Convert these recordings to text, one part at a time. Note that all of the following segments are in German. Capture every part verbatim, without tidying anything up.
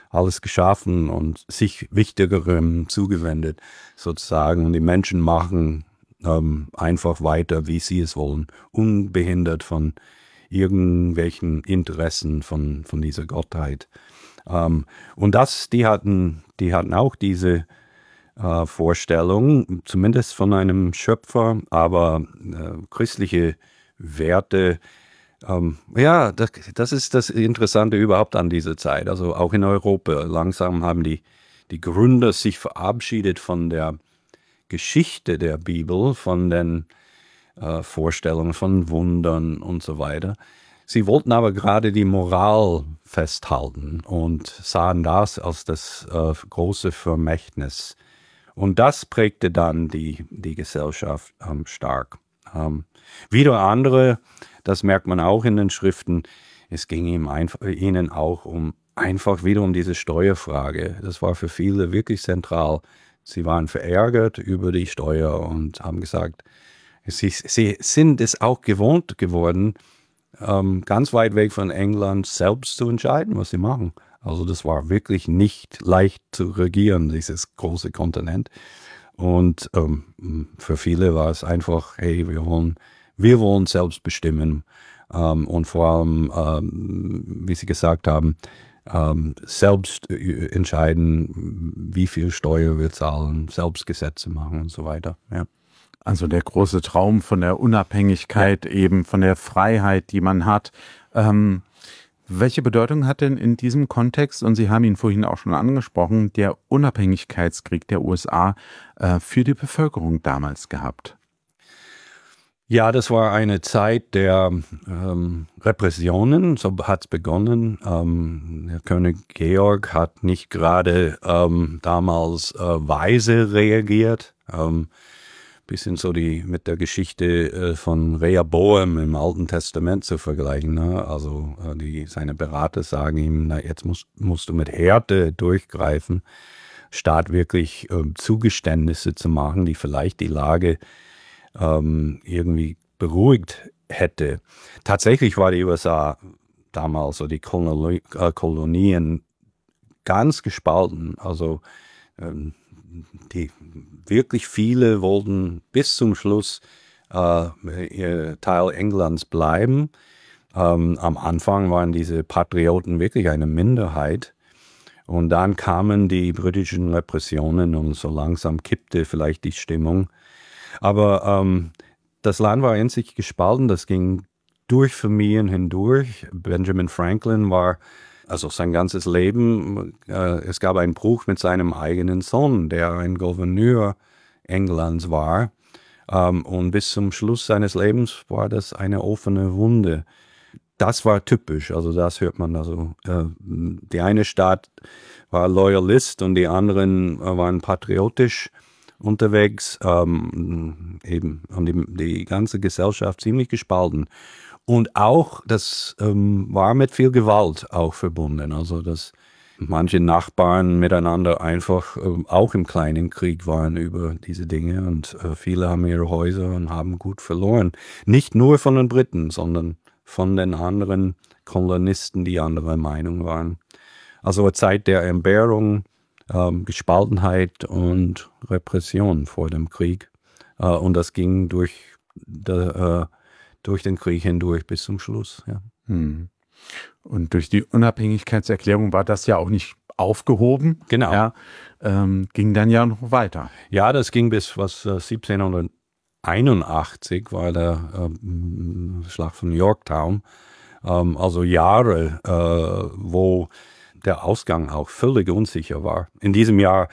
alles geschaffen und sich Wichtigerem zugewendet sozusagen. Und die Menschen machen ähm, einfach weiter, wie sie es wollen, unbehindert von irgendwelchen Interessen von, von dieser Gottheit. Ähm, und das, die hatten, die hatten auch diese äh, Vorstellung, zumindest von einem Schöpfer, aber äh, christliche Werte. Ähm, ja, das, das ist das Interessante überhaupt an dieser Zeit. Also auch in Europa. Langsam haben die, die Gründer sich verabschiedet von der Geschichte der Bibel, von den äh, Vorstellungen von Wundern und so weiter. Sie wollten aber gerade die Moral festhalten und sahen das als das äh, große Vermächtnis. Und das prägte dann die, die Gesellschaft ähm, stark. Ähm, wieder andere, das merkt man auch in den Schriften, es ging ihm einfach, ihnen auch um einfach wieder um diese Steuerfrage. Das war für viele wirklich zentral. Sie waren verärgert über die Steuer und haben gesagt, sie, sie sind es auch gewohnt geworden, ähm, ganz weit weg von England selbst zu entscheiden, was sie machen. Also das war wirklich nicht leicht zu regieren, dieses große Kontinent. Und ähm, für viele war es einfach, hey, wir wollen, wir wollen selbst bestimmen. Ähm, und vor allem, ähm, wie Sie gesagt haben, ähm, selbst äh, entscheiden, wie viel Steuer wir zahlen, selbst Gesetze machen und so weiter. Ja. Also der große Traum von der Unabhängigkeit, ja. Eben von der Freiheit, die man hat. Ähm, welche Bedeutung hat denn in diesem Kontext, und Sie haben ihn vorhin auch schon angesprochen, der Unabhängigkeitskrieg der U S A äh, für die Bevölkerung damals gehabt? Ja, das war eine Zeit der ähm, Repressionen, so hat es begonnen. Ähm, der König Georg hat nicht gerade ähm, damals äh, weise reagiert. Ähm, bisschen so die mit der Geschichte äh, von Rehoboam im Alten Testament zu vergleichen. Ne? Also äh, die, seine Berater sagen ihm, na, jetzt musst, musst du mit Härte durchgreifen, statt wirklich äh, Zugeständnisse zu machen, die vielleicht die Lage ähm, irgendwie beruhigt hätte. Tatsächlich war die U S A damals, so die Koloni- äh, Kolonien, ganz gespalten. Also ähm, die wirklich viele wollten bis zum Schluss äh, Teil Englands bleiben. Ähm, am Anfang waren diese Patrioten wirklich eine Minderheit. Und dann kamen die britischen Repressionen und so langsam kippte vielleicht die Stimmung. Aber ähm, das Land war in sich gespalten, das ging durch Familien hindurch. Benjamin Franklin war also sein ganzes Leben, äh, es gab einen Bruch mit seinem eigenen Sohn, der ein Gouverneur Englands war. Ähm, und bis zum Schluss seines Lebens war das eine offene Wunde. Das war typisch, also das hört man also. Äh, die eine Staat war Loyalist und die anderen äh, waren patriotisch unterwegs. Ähm, eben, und die, die ganze Gesellschaft ziemlich gespalten. Und auch, das ähm, war mit viel Gewalt auch verbunden. Also, dass manche Nachbarn miteinander einfach äh, auch im kleinen Krieg waren über diese Dinge. Und äh, viele haben ihre Häuser und haben gut verloren. Nicht nur von den Briten, sondern von den anderen Kolonisten, die anderer Meinung waren. Also eine Zeit der Entbehrung, ähm, Gespaltenheit und Repression vor dem Krieg. Äh, und das ging durch der, äh, durch den Krieg hindurch bis zum Schluss. Ja. Hm. Und durch die Unabhängigkeitserklärung war das ja auch nicht aufgehoben. Genau. Ja, ähm, ging dann ja noch weiter. Ja, das ging bis was äh, siebzehnhunderteinundachtzig war der äh, Schlag von Yorktown. Ähm, also Jahre, äh, wo der Ausgang auch völlig unsicher war. In diesem Jahr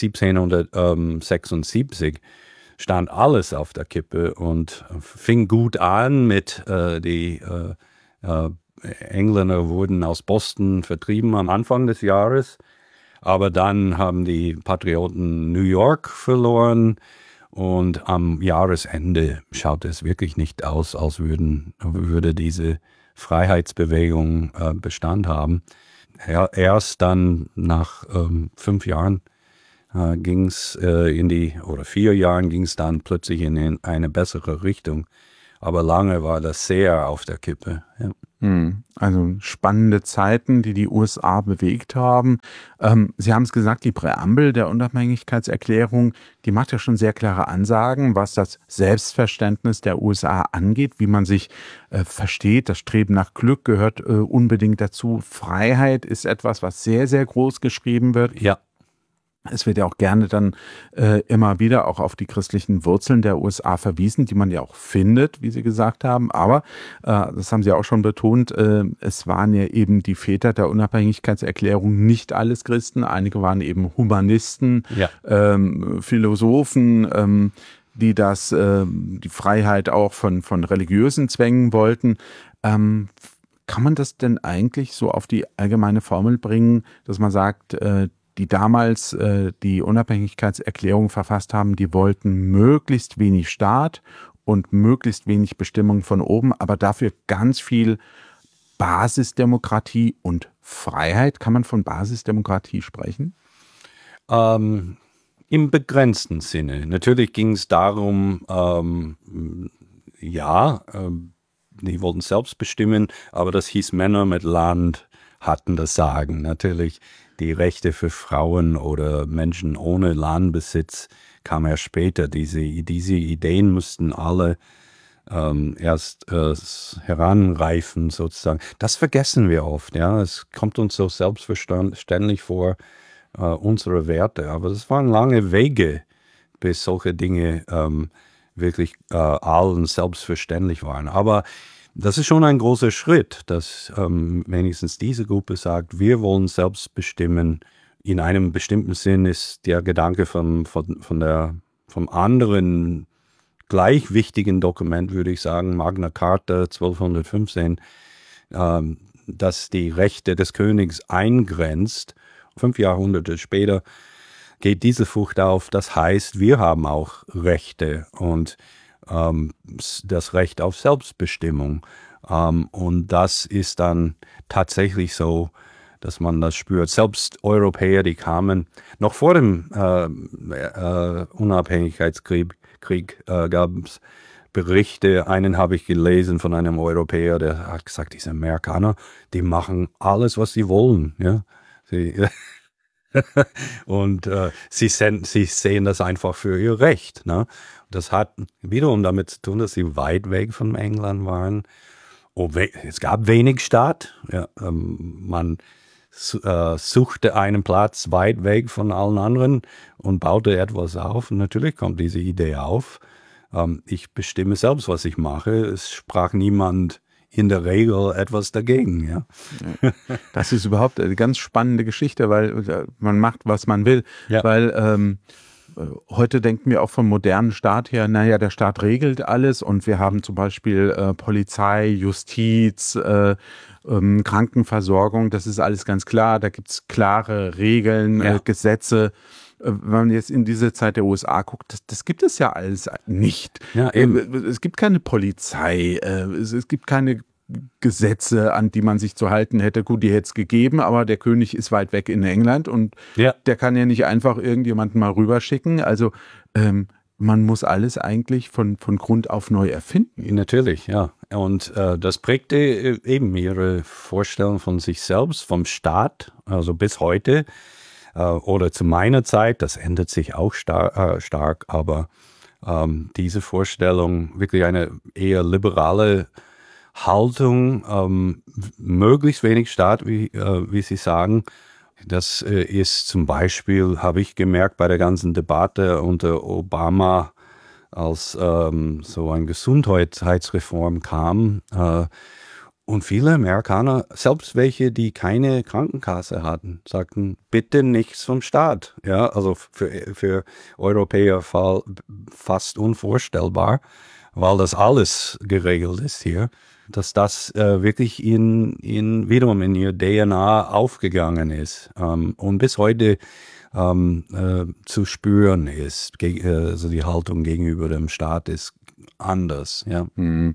siebzehnhundertsechsundsiebzig stand alles auf der Kippe und fing gut an mit äh, die äh, äh, Engländer wurden aus Boston vertrieben am Anfang des Jahres, aber dann haben die Patrioten New York verloren und am Jahresende schaut es wirklich nicht aus, als würden, würde diese Freiheitsbewegung äh, Bestand haben. Erst dann nach ähm, fünf Jahren äh, ging es äh, in die, oder vier Jahren ging es dann plötzlich in, in eine bessere Richtung. aber lange war das sehr auf der Kippe. Ja. Also spannende Zeiten, die die U S A bewegt haben. Ähm, Sie haben es gesagt, die Präambel der Unabhängigkeitserklärung, die macht ja schon sehr klare Ansagen, was das Selbstverständnis der U S A angeht, wie man sich äh, versteht. Das Streben nach Glück gehört äh, unbedingt dazu. Freiheit ist etwas, was sehr, sehr groß geschrieben wird. Ja. Es wird ja auch gerne dann äh, immer wieder auch auf die christlichen Wurzeln der U S A verwiesen, die man ja auch findet, wie Sie gesagt haben. Aber, äh, das haben Sie auch schon betont, äh, es waren ja eben die Väter der Unabhängigkeitserklärung nicht alles Christen. Einige waren eben Humanisten, Ja. ähm, Philosophen, ähm, die das, äh, die Freiheit auch von, von religiösen Zwängen wollten. Ähm, kann man das denn eigentlich so auf die allgemeine Formel bringen, dass man sagt, äh, die damals äh, die Unabhängigkeitserklärung verfasst haben, die wollten möglichst wenig Staat und möglichst wenig Bestimmung von oben, aber dafür ganz viel Basisdemokratie und Freiheit. Kann man von Basisdemokratie sprechen? Ähm, im begrenzten Sinne. Natürlich ging es darum, ähm, ja, ähm, die wollten selbst bestimmen, aber das hieß, Männer mit Land hatten das Sagen. Natürlich die Rechte für Frauen oder Menschen ohne Landbesitz kam erst später. Diese, diese Ideen mussten alle ähm, erst äh, heranreifen sozusagen. Das vergessen wir oft. Ja, es kommt uns so selbstverständlich vor, äh, unsere Werte. Aber es waren lange Wege, bis solche Dinge ähm, wirklich äh, allen selbstverständlich waren. Aber das ist schon ein großer Schritt, dass ähm, wenigstens diese Gruppe sagt, wir wollen selbst bestimmen. In einem bestimmten Sinn ist der Gedanke vom, von, von der, vom anderen gleich wichtigen Dokument, würde ich sagen, Magna Carta zwölfhundertfünfzehn, ähm, das die Rechte des Königs eingrenzt. Fünf Jahrhunderte später geht diese Frucht auf. Das heißt, wir haben auch Rechte und ähm, das Recht auf Selbstbestimmung. Ähm, und das ist dann tatsächlich so, dass man das spürt. Selbst Europäer, die kamen, noch vor dem äh, äh, Unabhängigkeitskrieg Krieg, äh, gab es Berichte. Einen habe ich gelesen von einem Europäer, der hat gesagt, diese Amerikaner, die machen alles, was sie wollen. Ja? Sie und äh, sie, sen- sie sehen das einfach für ihr Recht. Ne? Das hat wiederum damit zu tun, dass sie weit weg von England waren. Oh, we- es gab wenig Staat. Ja, ähm, man su- äh, suchte einen Platz weit weg von allen anderen und baute etwas auf. Und natürlich kommt diese Idee auf. Ähm, ich bestimme selbst, was ich mache. Es sprach niemand in der Regel etwas dagegen, ja. Das ist überhaupt eine ganz spannende Geschichte, weil man macht, was man will. Ja. Weil ähm, heute denken wir auch vom modernen Staat her, naja, der Staat regelt alles und wir haben zum Beispiel äh, Polizei, Justiz, äh, ähm, Krankenversorgung, das ist alles ganz klar. Da gibt es klare Regeln, Ja. äh, Gesetze. Wenn man jetzt in diese Zeit der U S A guckt, das, das gibt es ja alles nicht. Ja, eben. Es gibt keine Polizei, es, es gibt keine Gesetze, an die man sich zu halten hätte. Gut, die hätte es gegeben, aber der König ist weit weg in England und Ja. der kann ja nicht einfach irgendjemanden mal rüberschicken. Also ähm, man muss alles eigentlich von, von Grund auf neu erfinden. Natürlich, ja. Und äh, das prägte äh, eben ihre Vorstellung von sich selbst, vom Staat, also bis heute. Oder zu meiner Zeit, das ändert sich auch star- äh, stark, aber ähm, diese Vorstellung, wirklich eine eher liberale Haltung, ähm, möglichst wenig Staat, wie, äh, wie Sie sagen, das äh, ist zum Beispiel, habe ich gemerkt, bei der ganzen Debatte unter Obama, als ähm, so eine Gesundheitsreform kam, äh, und viele Amerikaner, selbst welche, die keine Krankenkasse hatten, sagten, bitte nichts vom Staat. Ja, also für, für Europäer fall, fast unvorstellbar, weil das alles geregelt ist hier, dass das äh, wirklich in, in, wiederum in ihr D N A aufgegangen ist ähm, und bis heute ähm, äh, zu spüren ist. Ge- also die Haltung gegenüber dem Staat ist anders. Ja. Und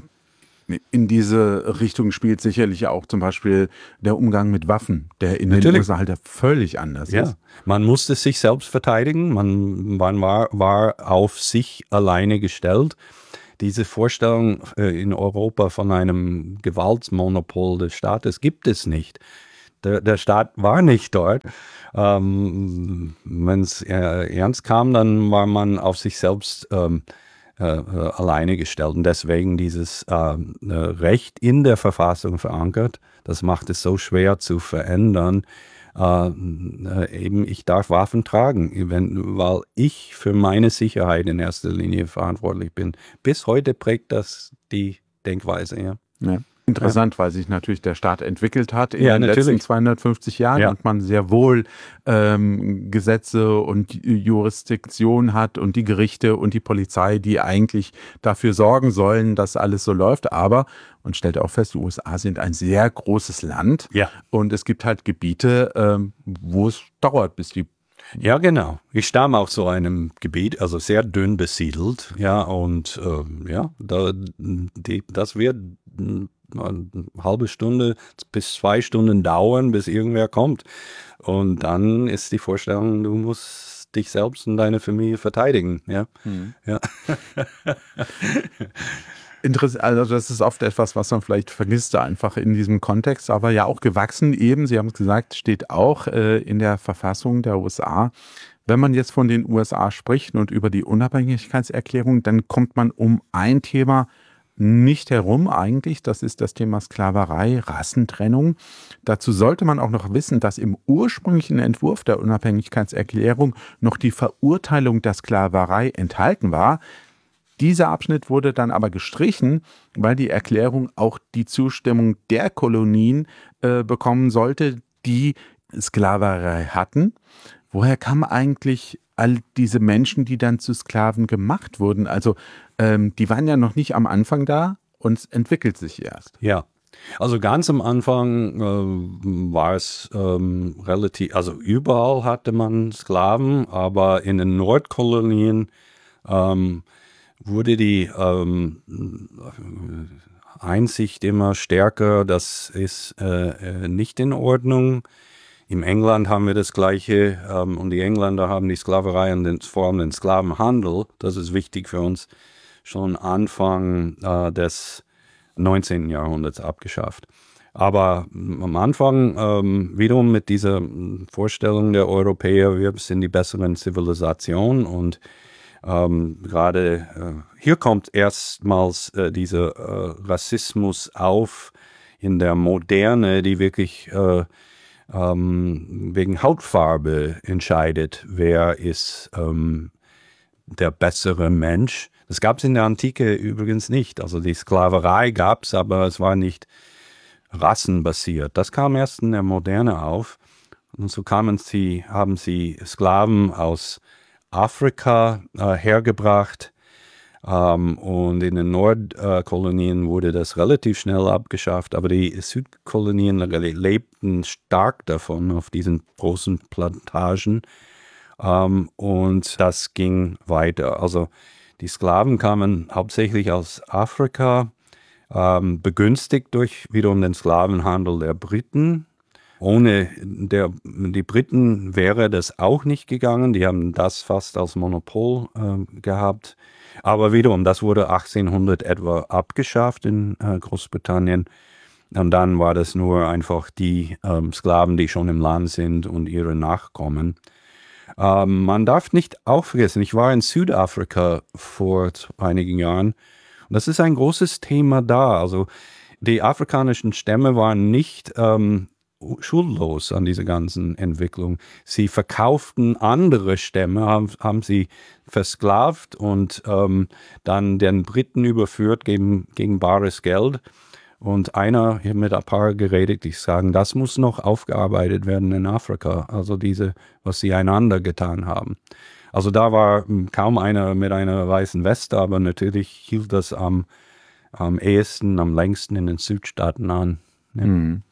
in diese Richtung spielt sicherlich auch zum Beispiel der Umgang mit Waffen, der in Natürlich. den U S A halt völlig anders Ja, ist. man musste sich selbst verteidigen, man, man war, war auf sich alleine gestellt. diese Vorstellung äh, in Europa von einem Gewaltmonopol des Staates gibt es nicht. Der, der Staat war nicht dort. Ähm, Wenn es äh, ernst kam, dann war man auf sich selbst ähm, äh, äh, alleine gestellt. Und deswegen dieses äh, Recht in der Verfassung verankert, das macht es so schwer zu verändern. Äh, äh, eben, ich darf Waffen tragen, wenn, weil ich für meine Sicherheit in erster Linie verantwortlich bin. Bis heute prägt das die Denkweise, ja. Ja. Interessant, ja. Weil sich natürlich der Staat entwickelt hat in ja, den natürlich. letzten zweihundertfünfzig Jahren ja. und man sehr wohl ähm, Gesetze und Jurisdiktion hat und die Gerichte und die Polizei, die eigentlich dafür sorgen sollen, dass alles so läuft. Aber man stellt auch fest, die U S A sind ein sehr großes Land ja. und es gibt halt Gebiete, ähm, wo es dauert, bis die Ja, genau. Ich stamme aus so einem Gebiet, also sehr dünn besiedelt, ja, und äh, ja, da, die, das wird eine halbe Stunde bis zwei Stunden dauern, bis irgendwer kommt. Und dann ist die Vorstellung, du musst dich selbst und deine Familie verteidigen, ja. Hm. Ja. Interessant, also das ist oft etwas, was man vielleicht vergisst einfach in diesem Kontext, aber ja auch gewachsen eben, Sie haben es gesagt, steht auch äh, in der Verfassung der U S A. Wenn man jetzt von den U S A spricht und über die Unabhängigkeitserklärung, dann kommt man um ein Thema nicht herum eigentlich, das ist das Thema Sklaverei, Rassentrennung. Dazu sollte man auch noch wissen, dass im ursprünglichen Entwurf der Unabhängigkeitserklärung noch die Verurteilung der Sklaverei enthalten war. Dieser Abschnitt wurde dann aber gestrichen, weil die Erklärung auch die Zustimmung der Kolonien äh, bekommen sollte, die Sklaverei hatten. Woher kamen eigentlich all diese Menschen, die dann zu Sklaven gemacht wurden? Also ähm, die waren ja noch nicht am Anfang da und es entwickelt sich erst. Ja, also ganz am Anfang äh, war es ähm, relativ, also überall hatte man Sklaven, aber in den Nordkolonien ähm, wurde die ähm, Einsicht immer stärker, das ist äh, nicht in Ordnung. Im England haben wir das Gleiche ähm, und die Engländer haben die Sklaverei und den, vor allem den Sklavenhandel, das ist wichtig für uns, schon Anfang äh, des neunzehnten. Jahrhunderts abgeschafft. Aber am Anfang ähm, wiederum mit dieser Vorstellung der Europäer, wir sind die besseren Zivilisation und Ähm, gerade äh, hier kommt erstmals äh, dieser äh, Rassismus auf in der Moderne, die wirklich äh, ähm, wegen Hautfarbe entscheidet, wer ist ähm, der bessere Mensch. Das gab es in der Antike übrigens nicht. Also die Sklaverei gab es, aber es war nicht rassenbasiert. Das kam erst in der Moderne auf. Und so kamen sie, haben sie Sklaven aus Afrika äh, hergebracht ähm, und in den Nordkolonien äh, wurde das relativ schnell abgeschafft, aber die Südkolonien lebten stark davon auf diesen großen Plantagen ähm, und das ging weiter. Also die Sklaven kamen hauptsächlich aus Afrika, ähm, begünstigt durch wiederum den Sklavenhandel der Briten. Ohne der, die Briten wäre das auch nicht gegangen. Die haben das fast als Monopol äh, gehabt. Aber wiederum, das wurde achtzehnhundert etwa abgeschafft in äh, Großbritannien. Und dann war das nur einfach die ähm, Sklaven, die schon im Land sind und ihre Nachkommen. Ähm, man darf nicht auch vergessen, ich war in Südafrika vor einigen Jahren. Und das ist ein großes Thema da. Also die afrikanischen Stämme waren nicht ähm, schuldlos an dieser ganzen Entwicklung. Sie verkauften andere Stämme, haben, haben sie versklavt und ähm, dann den Briten überführt gegen, gegen bares Geld. Und einer, ich habe mit ein paar geredet, die sagen, das muss noch aufgearbeitet werden in Afrika, also diese, was sie einander getan haben. Also da war kaum einer mit einer weißen Weste, aber natürlich hielt das am, am ehesten, am längsten in den Südstaaten an. Ja. Hm.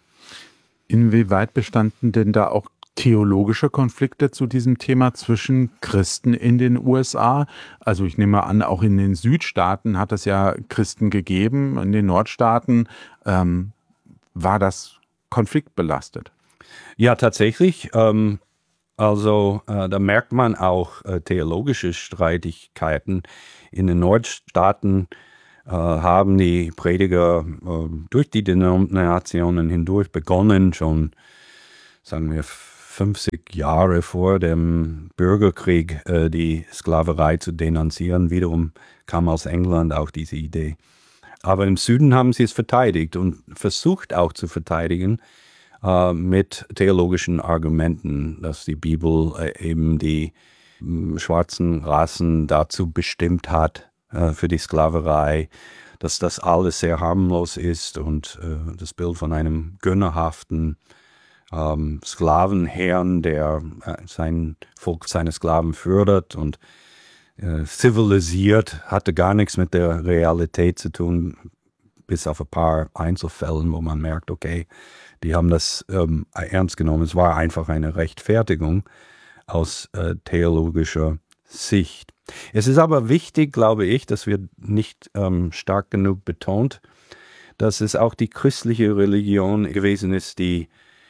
Inwieweit bestanden denn da auch theologische Konflikte zu diesem Thema zwischen Christen in den U S A? Also ich nehme an, auch in den Südstaaten hat es ja Christen gegeben, in den Nordstaaten ähm, war das konfliktbelastet. Ja, tatsächlich. Ähm, also äh, da merkt man auch äh, theologische Streitigkeiten. In den Nordstaaten äh, haben die Prediger äh, durch die Denominationen hindurch begonnen, schon, sagen wir, fünfzig Jahre vor dem Bürgerkrieg äh, die Sklaverei zu denunzieren. Wiederum kam aus England auch diese Idee. Aber im Süden haben sie es verteidigt und versucht auch zu verteidigen äh, mit theologischen Argumenten, dass die Bibel äh, eben die äh, schwarzen Rassen dazu bestimmt hat äh, für die Sklaverei, dass das alles sehr harmlos ist und äh, das Bild von einem gönnerhaften ähm, Sklavenherrn, der äh, sein Volk, seine Sklaven fördert und äh, zivilisiert, hatte gar nichts mit der Realität zu tun, bis auf ein paar Einzelfällen, wo man merkt, okay, die haben das ähm, ernst genommen. Es war einfach eine Rechtfertigung aus äh, theologischer Sicht. Es ist aber wichtig, glaube ich, dass wir nicht ähm, stark genug betont, dass es auch die christliche Religion gewesen ist, die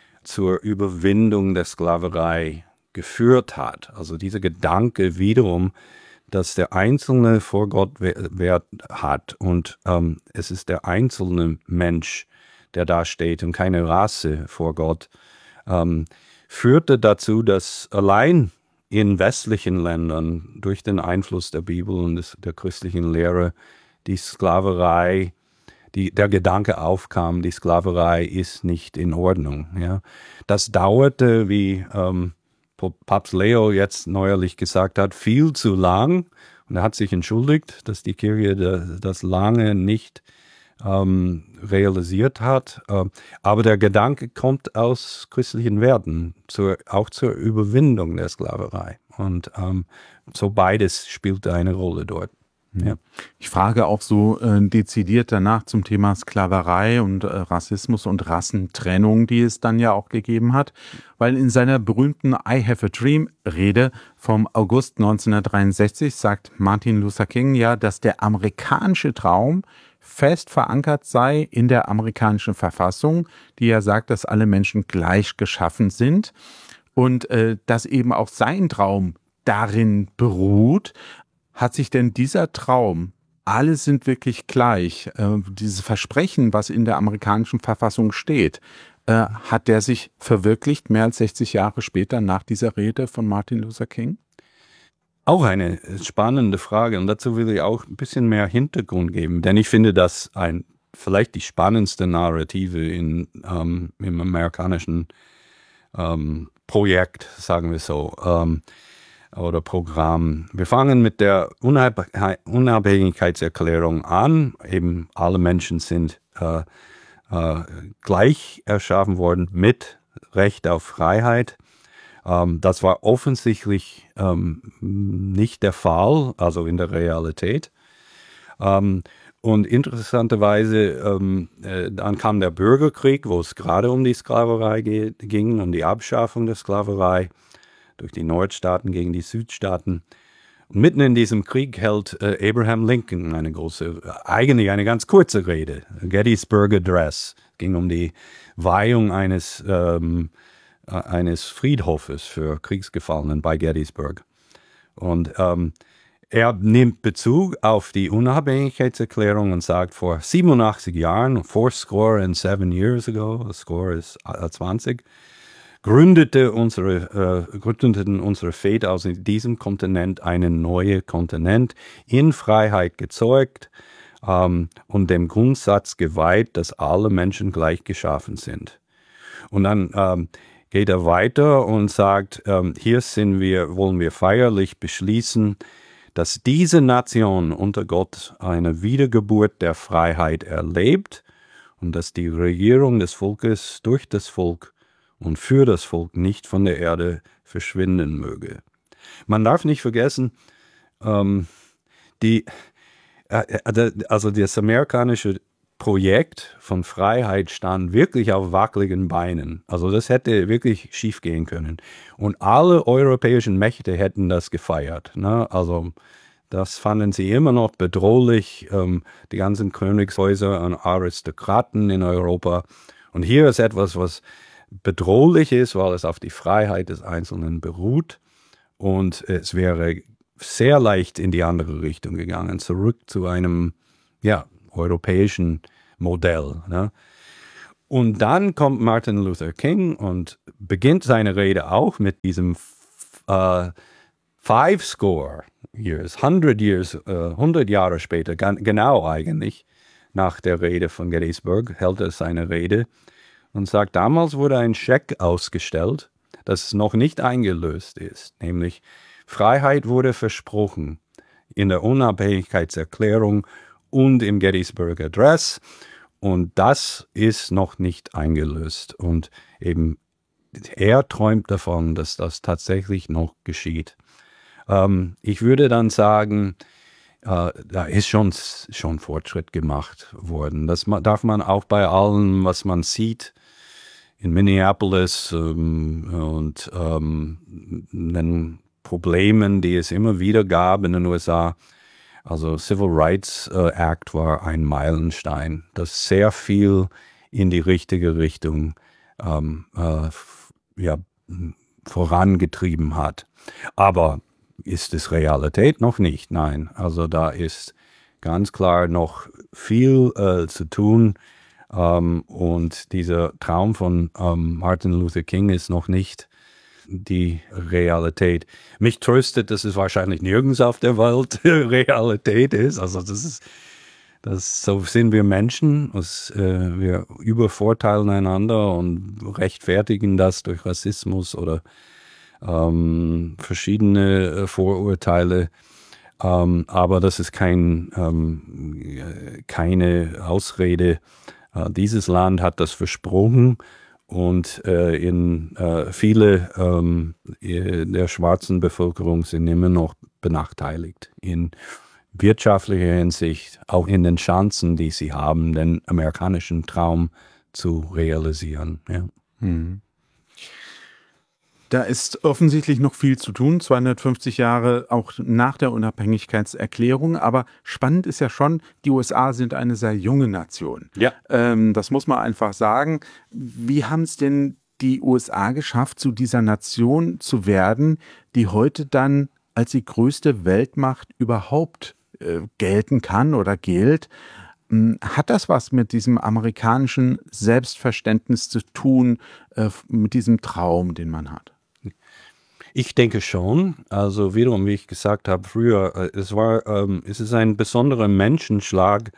zur Überwindung der Sklaverei geführt hat. Also dieser Gedanke wiederum, dass der Einzelne vor Gott Wert hat und ähm, es ist der einzelne Mensch, der da steht und keine Rasse vor Gott, ähm, führte dazu, dass allein in westlichen Ländern durch den Einfluss der Bibel und des, der christlichen Lehre die Sklaverei, die, der Gedanke aufkam, die Sklaverei ist nicht in Ordnung. Ja. Das dauerte, wie ähm, Papst Leo jetzt neuerlich gesagt hat, viel zu lang. Und er hat sich entschuldigt, dass die Kirche das lange nicht ähm, realisiert hat. Ähm, aber der Gedanke kommt aus christlichen Werten, zur, auch zur Überwindung der Sklaverei. Und ähm, so beides spielt eine Rolle dort. Ja. Ich frage auch so äh, dezidiert danach zum Thema Sklaverei und äh, Rassismus und Rassentrennung, die es dann ja auch gegeben hat, weil in seiner berühmten I Have a Dream Rede vom August neunzehnhundertdreiundsechzig sagt Martin Luther King ja, dass der amerikanische Traum fest verankert sei in der amerikanischen Verfassung, die ja sagt, dass alle Menschen gleich geschaffen sind und äh, dass eben auch sein Traum darin beruht. Hat sich denn dieser Traum, alle sind wirklich gleich, äh, dieses Versprechen, was in der amerikanischen Verfassung steht, äh, hat der sich verwirklicht, mehr als sechzig Jahre später nach dieser Rede von Martin Luther King? Auch eine spannende Frage und dazu will ich auch ein bisschen mehr Hintergrund geben, denn ich finde das ein, vielleicht die spannendste Narrative in, ähm, im amerikanischen ähm, Projekt, sagen wir so, ähm, oder Programm. Wir fangen mit der Unabhängigkeitserklärung an. Eben alle Menschen sind äh, äh, gleich erschaffen worden mit Recht auf Freiheit. Ähm, das war offensichtlich ähm, nicht der Fall, also in der Realität. Ähm, und interessanterweise, ähm, äh, dann kam der Bürgerkrieg, wo es gerade um die Sklaverei ge- ging, um die Abschaffung der Sklaverei durch die Nordstaaten gegen die Südstaaten. Und mitten in diesem Krieg hält äh, Abraham Lincoln eine große, eigentlich eine ganz kurze Rede, Gettysburg Address. Es ging um die Weihung eines, ähm, eines Friedhofes für Kriegsgefallenen bei Gettysburg. Und ähm, er nimmt Bezug auf die Unabhängigkeitserklärung und sagt, vor siebenundachtzig Jahren, four score and seven years ago, a score ist zwanzig, gründete unsere, äh, gründeten unsere Väter aus diesem Kontinent einen neuen Kontinent, in Freiheit gezeugt ähm, und dem Grundsatz geweiht, dass alle Menschen gleich geschaffen sind. Und dann ähm, geht er weiter und sagt, ähm, hier sind wir, wollen wir feierlich beschließen, dass diese Nation unter Gott eine Wiedergeburt der Freiheit erlebt und dass die Regierung des Volkes durch das Volk und für das Volk nicht von der Erde verschwinden möge. Man darf nicht vergessen, ähm, die, äh, also das amerikanische Projekt von Freiheit stand wirklich auf wackeligen Beinen. Also das hätte wirklich schief gehen können. Und alle europäischen Mächte hätten das gefeiert. Ne? Also das fanden sie immer noch bedrohlich, ähm, die ganzen Königshäuser und Aristokraten in Europa. Und hier ist etwas, was bedrohlich ist, weil es auf die Freiheit des Einzelnen beruht. Und es wäre sehr leicht in die andere Richtung gegangen, zurück zu einem, ja, europäischen Modell. Ne? Und dann kommt Martin Luther King und beginnt seine Rede auch mit diesem äh, Five Score Years, hundred Years, äh, hundert Jahre später, genau eigentlich, nach der Rede von Gettysburg, hält er seine Rede und sagt, damals wurde ein Scheck ausgestellt, das noch nicht eingelöst ist, nämlich Freiheit wurde versprochen in der Unabhängigkeitserklärung und im Gettysburg Address. Und das ist noch nicht eingelöst. Und eben er träumt davon, dass das tatsächlich noch geschieht. Ähm, ich würde dann sagen, äh, da ist schon, schon Fortschritt gemacht worden. Das darf man auch bei allem, was man sieht in Minneapolis ähm, und ähm, den Problemen, die es immer wieder gab in den U S A. Also Civil Rights äh, Act war ein Meilenstein, das sehr viel in die richtige Richtung ähm, äh, f- ja, vorangetrieben hat. Aber ist es Realität? Noch nicht, nein. Also da ist ganz klar noch viel äh, zu tun. Ähm, und dieser Traum von ähm, Martin Luther King ist noch nicht die Realität. Mich tröstet, dass es wahrscheinlich nirgends auf der Welt Realität ist. Also das ist, das, so sind wir Menschen. Das, äh, wir übervorteilen einander und rechtfertigen das durch Rassismus oder ähm, verschiedene äh, Vorurteile. Ähm, aber das ist kein, ähm, keine Ausrede. Äh, dieses Land hat das versprochen. Und äh, in äh, viele ähm, der schwarzen Bevölkerung sind immer noch benachteiligt in wirtschaftlicher Hinsicht, auch in den Chancen, die sie haben, den amerikanischen Traum zu realisieren. Ja. Mhm. Da ist offensichtlich noch viel zu tun, zweihundertfünfzig Jahre auch nach der Unabhängigkeitserklärung. Aber spannend ist ja schon, die U S A sind eine sehr junge Nation. Ja. Ähm, das muss man einfach sagen. Wie haben es denn die U S A geschafft, zu dieser Nation zu werden, die heute dann als die größte Weltmacht überhaupt äh, gelten kann oder gilt? Hat das was mit diesem amerikanischen Selbstverständnis zu tun, äh, mit diesem Traum, den man hat? Ich denke schon. Also wiederum, wie ich gesagt habe früher, es war, ähm, es ist ein besonderer Menschenschlag,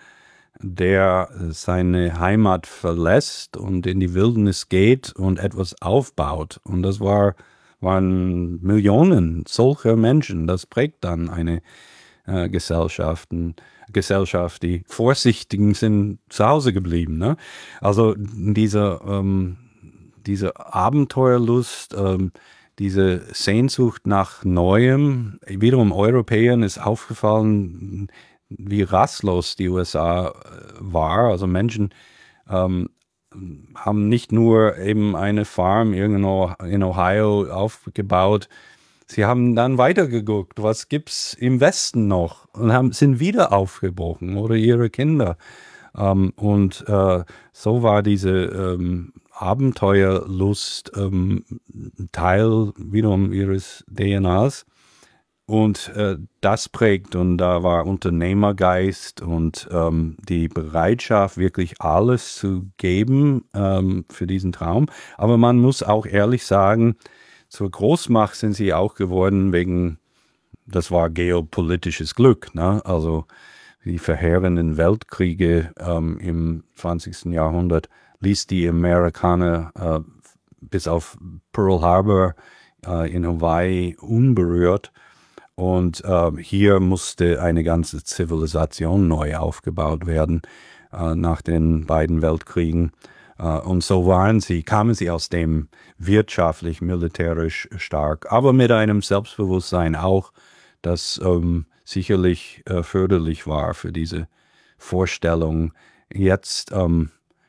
der seine Heimat verlässt und in die Wildnis geht und etwas aufbaut. Und das war, waren Millionen solcher Menschen. Das prägt dann eine äh, Gesellschaften, Gesellschaft. Die Vorsichtigen sind zu Hause geblieben. Ne? Also diese, ähm, diese Abenteuerlust, ähm, diese Sehnsucht nach Neuem, wiederum Europäern ist aufgefallen, wie rastlos die U S A war. Also Menschen ähm, haben nicht nur eben eine Farm irgendwo in Ohio aufgebaut, sie haben dann weitergeguckt, was gibt's im Westen noch und haben, sind wieder aufgebrochen oder ihre Kinder. Ähm, und äh, so war diese ähm, Abenteuerlust ähm, Teil wiederum ihres D N As. Und äh, das prägt, und da war Unternehmergeist und ähm, die Bereitschaft, wirklich alles zu geben ähm, für diesen Traum. Aber man muss auch ehrlich sagen, zur Großmacht sind sie auch geworden wegen, das war geopolitisches Glück, ne? Also die verheerenden Weltkriege ähm, im zwanzigsten Jahrhundert ließ die Amerikaner äh, bis auf Pearl Harbor äh, in Hawaii unberührt. Und äh, hier musste eine ganze Zivilisation neu aufgebaut werden äh, nach den beiden Weltkriegen. Uh, und so waren sie, kamen sie aus dem wirtschaftlich, militärisch stark, aber mit einem Selbstbewusstsein auch, das ähm, sicherlich äh, förderlich war für diese Vorstellung. Jetzt ähm,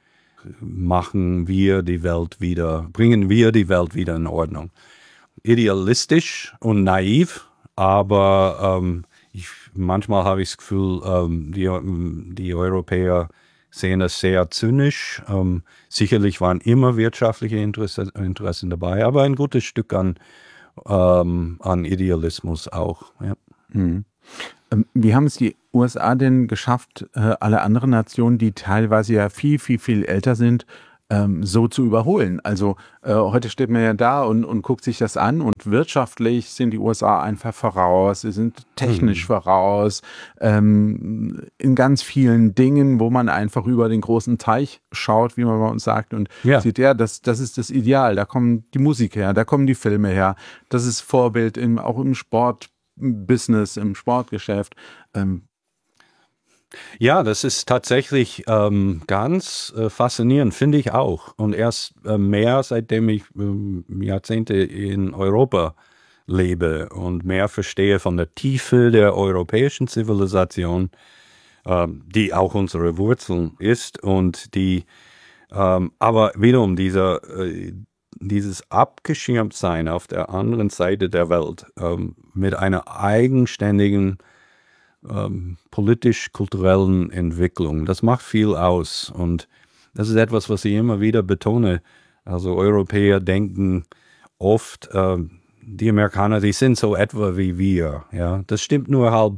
machen wir die Welt wieder, bringen wir die Welt wieder in Ordnung. Idealistisch und naiv, aber ähm, ich, manchmal habe ich das Gefühl, ähm, die, die Europäer sehen das sehr zynisch. Ähm, sicherlich waren immer wirtschaftliche Interesse, Interessen dabei, aber ein gutes Stück an, ähm, an Idealismus auch. Ja. Mhm. Ähm, Wie haben es die U S A denn geschafft, äh, alle anderen Nationen, die teilweise ja viel, viel, viel älter sind, ähm, so zu überholen? Also äh, heute steht man ja da und, und guckt sich das an und wirtschaftlich sind die U S A einfach voraus, sie sind technisch Hm. voraus, ähm, in ganz vielen Dingen, wo man einfach über den großen Teich schaut, wie man bei uns sagt, und Ja. sieht, ja, das, das ist das Ideal, da kommen die Musik her, da kommen die Filme her, das ist Vorbild im, auch im Sportbusiness, im Sportgeschäft. Ähm, Ja, das ist tatsächlich ähm, ganz äh, faszinierend, finde ich auch. Und erst äh, mehr, seitdem ich ähm, Jahrzehnte in Europa lebe und mehr verstehe von der Tiefe der europäischen Zivilisation, ähm, die auch unsere Wurzeln ist und die, ähm, aber wiederum dieser, äh, dieses Abgeschirmtsein auf der anderen Seite der Welt ähm, mit einer eigenständigen ähm, politisch-kulturellen Entwicklung. Das macht viel aus und das ist etwas, was ich immer wieder betone. Also Europäer denken oft, ähm, die Amerikaner, die sind so etwa wie wir. Ja, das stimmt nur halb.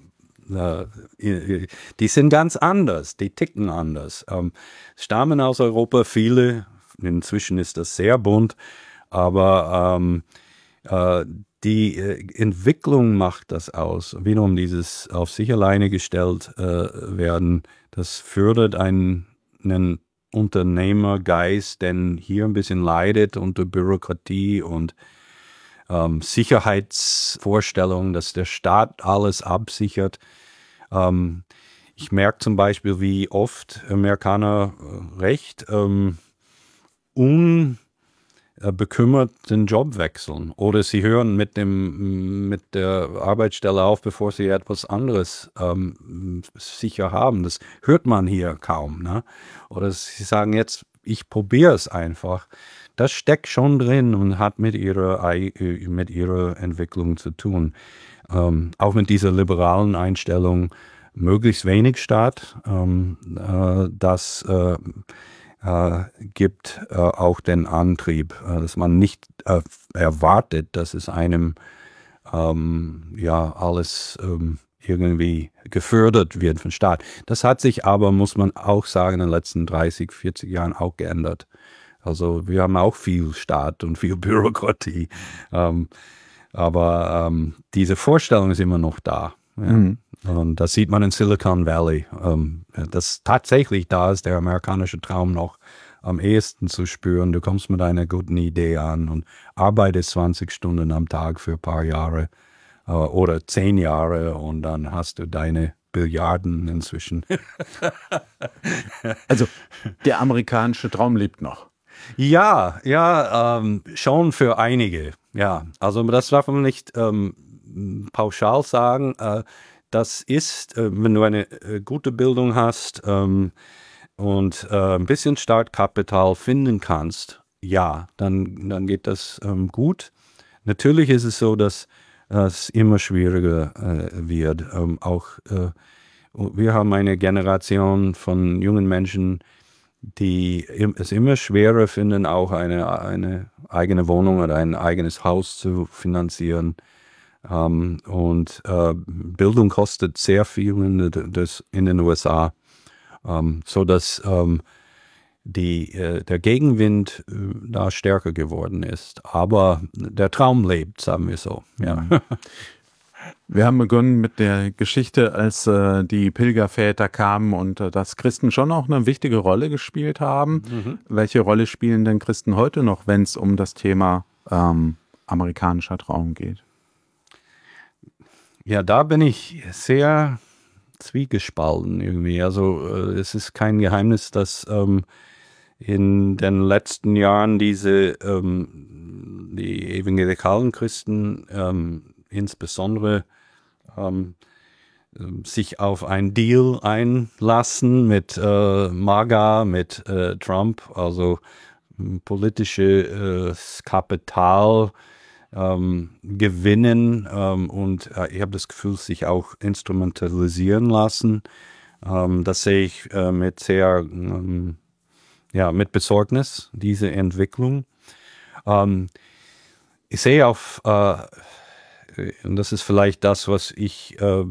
Äh, die sind ganz anders, die ticken anders. Ähm, stammen aus Europa viele. Inzwischen ist das sehr bunt, aber ähm, äh, die äh, Entwicklung macht das aus. Wiederum dieses auf sich alleine gestellt äh, werden, das fördert einen, einen Unternehmergeist, der hier ein bisschen leidet unter Bürokratie und ähm, Sicherheitsvorstellungen, dass der Staat alles absichert. Ähm, ich merke zum Beispiel, wie oft Amerikaner äh, recht ähm, un bekümmert den Job wechseln oder sie hören mit dem mit der Arbeitsstelle auf, bevor sie etwas anderes ähm, sicher haben. Das hört man hier kaum, ne? Oder sie sagen jetzt, ich probiere es einfach. Das steckt schon drin und hat mit ihrer mit ihrer Entwicklung zu tun. Ähm, auch mit dieser liberalen Einstellung, möglichst wenig Staat, ähm, äh, das äh, äh, gibt äh, auch den Antrieb, äh, dass man nicht äh, erwartet, dass es einem ähm, ja alles ähm, irgendwie gefördert wird vom Staat. Das hat sich aber, muss man auch sagen, in den letzten dreißig, vierzig Jahren auch geändert. Also wir haben auch viel Staat und viel Bürokratie, ähm, aber ähm, diese Vorstellung ist immer noch da. Ja. mhm. Und das sieht man in Silicon Valley. Ähm, das tatsächlich da ist der amerikanische Traum noch am ehesten zu spüren. Du kommst mit einer guten Idee an und arbeitest zwanzig Stunden am Tag für ein paar Jahre äh, oder zehn Jahre und dann hast du deine Billiarden inzwischen. Also der amerikanische Traum lebt noch. Ja, ja, ähm, schon für einige. Ja, also das darf man nicht ähm, pauschal sagen. Äh, das ist, äh, wenn du eine äh, gute Bildung hast ähm, und äh, ein bisschen Startkapital finden kannst, ja, dann, dann geht das ähm, gut. Natürlich ist es so, dass äh, es immer schwieriger äh, wird. Ähm, auch äh, wir haben eine Generation von jungen Menschen, die es immer schwerer finden, auch eine, eine eigene Wohnung oder ein eigenes Haus zu finanzieren. Ähm, und äh, Bildung kostet sehr viel in, das, in den U S A, ähm, sodass ähm, die, äh, der Gegenwind äh, da stärker geworden ist. Aber der Traum lebt, sagen wir so. Ja. Wir haben begonnen mit der Geschichte, als äh, die Pilgerväter kamen und äh, dass Christen schon auch eine wichtige Rolle gespielt haben. Mhm. Welche Rolle spielen denn Christen heute noch, wenn es um das Thema ähm, amerikanischer Traum geht? Ja, da bin ich sehr zwiegespalten irgendwie. Also äh, es ist kein Geheimnis, dass ähm, in den letzten Jahren diese ähm, die evangelikalen Christen ähm, insbesondere ähm, sich auf einen Deal einlassen mit äh, MAGA, mit äh, Trump, also politisches äh, Kapital ähm, gewinnen ähm, und äh, ich habe das Gefühl, sich auch instrumentalisieren lassen. Ähm, das sehe ich äh, mit sehr, ähm, ja, mit Besorgnis, diese Entwicklung. Ähm, ich sehe auf, äh, und das ist vielleicht das, was ich äh,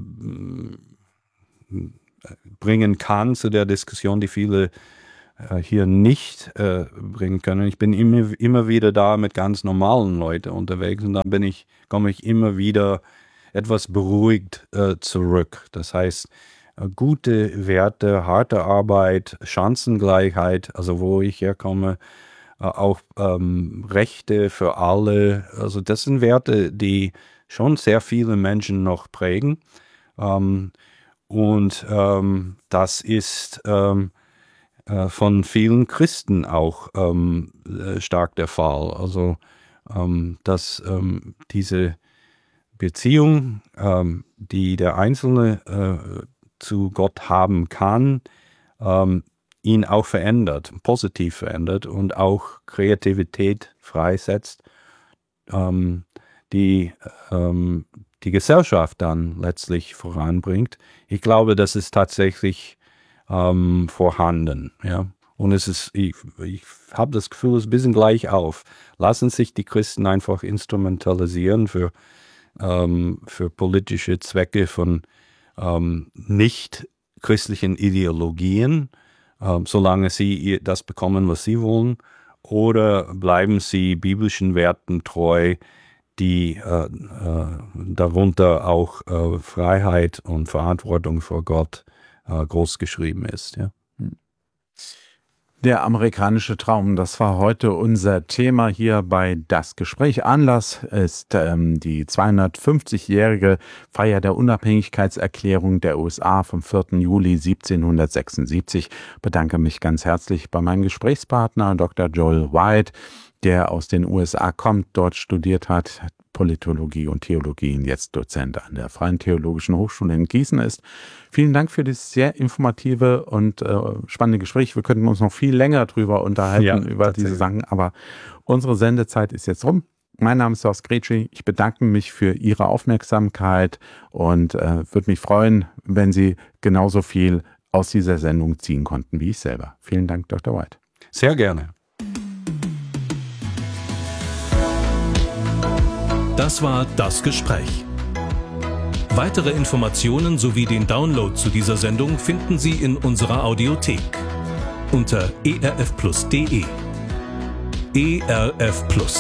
bringen kann zu der Diskussion, die viele äh, hier nicht äh, bringen können. Ich bin immer, immer wieder da mit ganz normalen Leuten unterwegs und dann bin ich, komme ich immer wieder etwas beruhigt äh, zurück. Das heißt, äh, gute Werte, harte Arbeit, Chancengleichheit, also wo ich herkomme, äh, auch ähm, Rechte für alle. Also das sind Werte, die schon sehr viele Menschen noch prägen. Ähm, Und ähm, das ist ähm, äh, von vielen Christen auch ähm, äh, stark der Fall. Also, ähm, dass ähm, diese Beziehung, ähm, die der Einzelne äh, zu Gott haben kann, ähm, ihn auch verändert, positiv verändert und auch Kreativität freisetzt, ähm, die ähm, die Gesellschaft dann letztlich voranbringt. Ich glaube, das ist tatsächlich ähm, vorhanden. Ja? Und es ist, ich, ich habe das Gefühl, es ist ein bisschen gleich auf. Lassen sich die Christen einfach instrumentalisieren für, ähm, für politische Zwecke von ähm, nicht christlichen Ideologien, ähm, solange sie das bekommen, was sie wollen, oder bleiben sie biblischen Werten treu, die äh, äh, darunter auch äh, Freiheit und Verantwortung vor Gott äh, groß geschrieben ist. Ja. Der amerikanische Traum, das war heute unser Thema hier bei Das Gespräch. Anlass ist ähm, die zweihundertfünfzigjährige Feier der Unabhängigkeitserklärung der U S A vom vierten Juli siebzehnhundertsechsundsiebzig. Ich bedanke mich ganz herzlich bei meinem Gesprächspartner Doktor Joel White, der aus den U S A kommt, dort studiert hat, Politologie und Theologie und jetzt Dozent an der Freien Theologischen Hochschule in Gießen ist. Vielen Dank für das sehr informative und äh, spannende Gespräch. Wir könnten uns noch viel länger drüber unterhalten, ja, über diese Sachen, aber unsere Sendezeit ist jetzt rum. Mein Name ist Horst Gretschi. Ich bedanke mich für Ihre Aufmerksamkeit und äh, würde mich freuen, wenn Sie genauso viel aus dieser Sendung ziehen konnten wie ich selber. Vielen Dank, Doktor White. Sehr gerne. Das war Das Gespräch. Weitere Informationen sowie den Download zu dieser Sendung finden Sie in unserer Audiothek unter e r f plus punkt d e. E R F Plus.